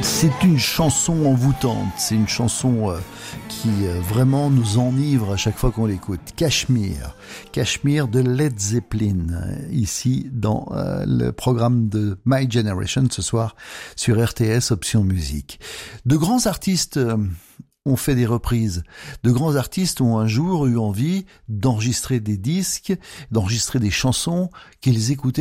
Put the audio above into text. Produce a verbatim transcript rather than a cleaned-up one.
C'est une chanson envoûtante, c'est une chanson euh, qui euh, vraiment nous enivre à chaque fois qu'on l'écoute. Cashmere, Cashmere de Led Zeppelin, euh, ici dans euh, le programme de My Generation ce soir sur R T S Option Musique. De grands artistes euh, ont fait des reprises. De grands artistes ont un jour eu envie d'enregistrer des disques, d'enregistrer des chansons qu'ils écoutaient